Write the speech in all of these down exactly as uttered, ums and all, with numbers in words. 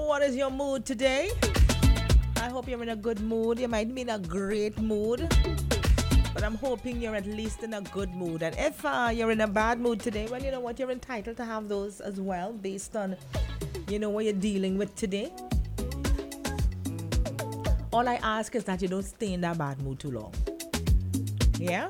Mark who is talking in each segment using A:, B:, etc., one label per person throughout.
A: what is your mood today? I hope you're in a good mood. You might be in a great mood, but I'm hoping you're at least in a good mood. And if uh, you're in a bad mood today, well, you know what? You're entitled to have those as well based on, you know, what you're dealing with today. All I ask is that you don't stay in that bad mood too long. Yeah?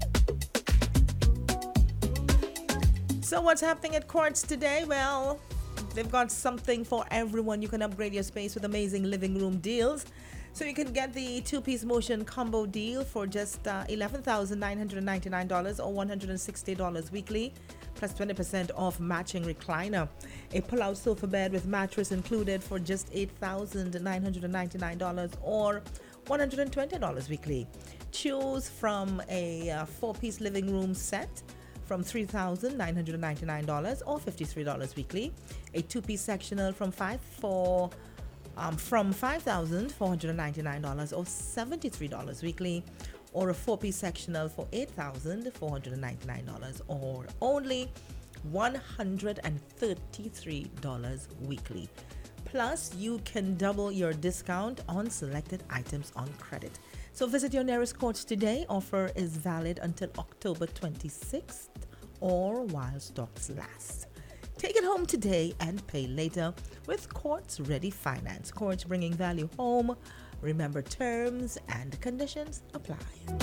A: So what's happening at Quartz today? Well, they've got something for everyone. You can upgrade your space with amazing living room deals. So you can get the two-piece motion combo deal for just uh, eleven thousand nine hundred ninety-nine dollars or one hundred sixty dollars weekly, plus twenty percent off matching recliner. A pull-out sofa bed with mattress included for just eight thousand nine hundred ninety-nine dollars or one hundred twenty dollars weekly. Choose from a uh, four-piece living room set from three thousand nine hundred ninety-nine dollars or fifty-three dollars weekly. A two-piece sectional from five for um, from five thousand four hundred ninety-nine dollars or seventy-three dollars weekly, or a four-piece sectional for eight thousand four hundred ninety-nine dollars or only one hundred thirty-three dollars weekly. Plus, you can double your discount on selected items on credit. So visit your nearest Quartz today. Offer is valid until October twenty-sixth or while stocks last. Take it home today and pay later with Quartz Ready Finance. Quartz, bringing value home. Remember, terms and conditions apply.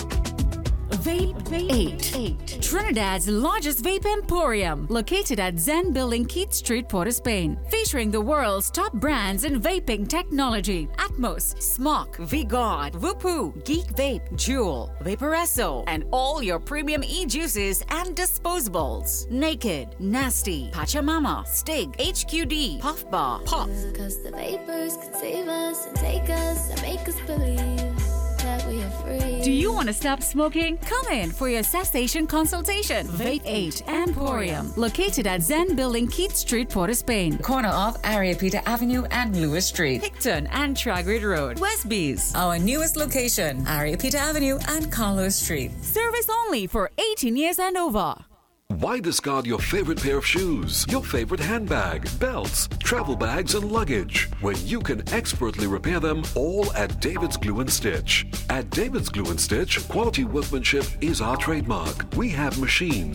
B: Vape eight. eight. Trinidad's largest vape emporium, located at Zen Building, Keith Street, Port of Spain. Featuring the world's top brands in vaping technology: Atmos, Smok, V-God, Whoopoo, Geek Vape, Juul, Vaporesso, and all your premium e-juices and disposables. Naked, Nasty, Pachamama, Stig, H Q D, Puff Bar, Pop.
C: Cause the vapors can save us and take us and make us believe that we are free.
B: Do you want to stop smoking? Come in for your cessation consultation. Vape eight Emporium, located at Zen Building, Keith Street, Port of Spain.
D: Corner of Ariapita Avenue and Lewis Street.
B: Picton and Tragrid Road, Westbees.
D: Our newest location, Ariapita Avenue and Carlos Street.
B: Service only for eighteen years and over.
E: Why discard your favorite pair of shoes, your favorite handbag, belts, travel bags, and luggage when you can expertly repair them all at David's Glue and Stitch? At David's Glue and Stitch, quality workmanship is our trademark. We have machines